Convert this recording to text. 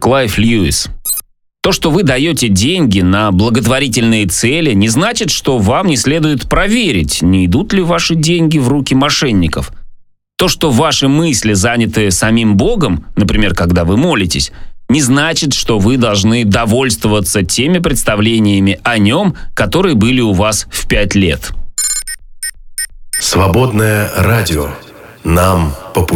Клайв Льюис. То, что вы даете деньги на благотворительные цели, не значит, что вам не следует проверить, не идут ли ваши деньги в руки мошенников. То, что ваши мысли заняты самим Богом, например, когда вы молитесь, не значит, что вы должны довольствоваться теми представлениями о нем, которые были у вас в 5 лет. Свободное радио. Нам по пути.